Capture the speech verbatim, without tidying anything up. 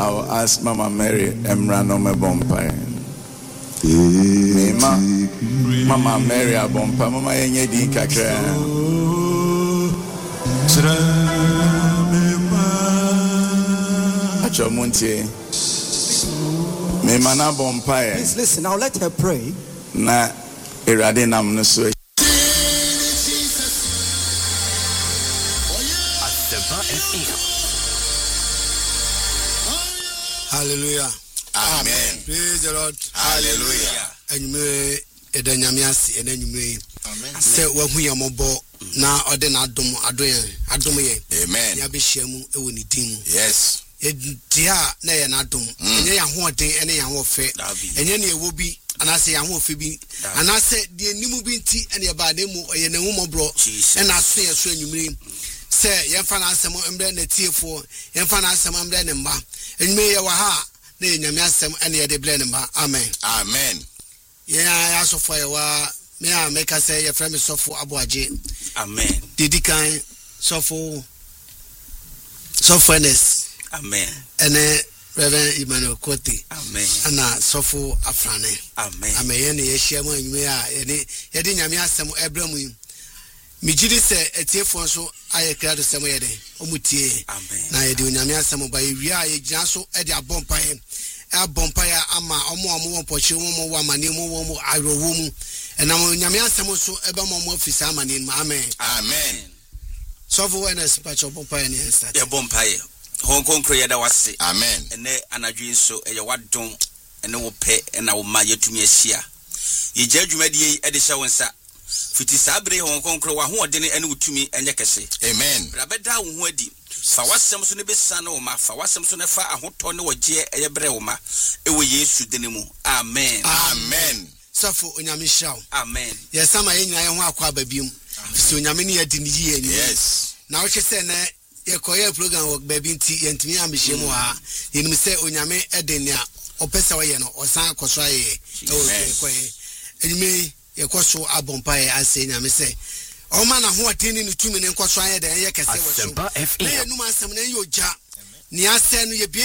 I'll ask Mama Mary Emrano Mebompa. Mama, Mama Mary Abompa, Mama Yedi Kakra. Achomunti. Mama na Bompa. Please listen, now let her pray. Na Irade nam no so. Hallelujah. Amen. Praise the Lord. Hallelujah. And me edanyamiasi enanyume. Amen. Say wa hu yamobo na ode na adom adoyen adom ye. Amen. Ya behyiamu ewo ni din. Yes. Edia na ye na adom. Enye ya hoden ene ya hofe. Enye na ewo bi anase ya hofe bi. Anase de nimu bi nti ene ye ba na mu ye na humobro. Ena so ye so anyumre. Say yemfa na asem embre na tiefo yemfa na asem embre ne mba enme ye wa ha na enyame asem ene ye de ble ne mba. Amen. Amen. Yeah, ya sofo ye wa me a make say ye frame sofo aboaje. Amen. Didi kan sofo softness. Amen. Ene Reverend Emmanuel Kote. Amen. Ana sofo afrane. Amen. Amen. Ye ne ye hia mu enwe a ye de ye de nyame asem ebramu Mijidi se etiefo so aye krado semo yede omutie na yede onyame asemo ba ewia aye gina so e de abompa ye abompa ya ama omo omo wonpoche omo wa mane mo wo arowo mu na onyame asemo so e ba mo mo ofisa amane mu. Amen. Amen. So for when is patch bompa ye ne start ye bompa ye hon konkro ye da wase. Amen. Ene anadwe so e ye wadon ene wo pe na wo ma yetumi ahia ye gya dwumadi e de hye wonsa fiti sabre hon konkro wa ho odene ene utumi enye kese. Amen. Rabeda wo ho adi fa wasem so ne besa na wo ma fa wasem so ne fa ahoto ne woje eye bre wo ma e wo Yesu dene mu. Amen. Amen. So for onyame shaw. Amen. Ye sama ye nyina ye ho akwa babium fiti onyame ne yadi ni yi enyi. Yes. Na wo hye na ye koye program work baby nti ye ntimi amhye mu ha ye nim se onyame eden a opesa wo ye no osan akoso aye e wo koye enime ye kwaso abompa ye ase nyame se o ma na ho ateni ni tumi ne kwaso aye den ye kese wo so na ye numa asem na ye oja ni ase no ye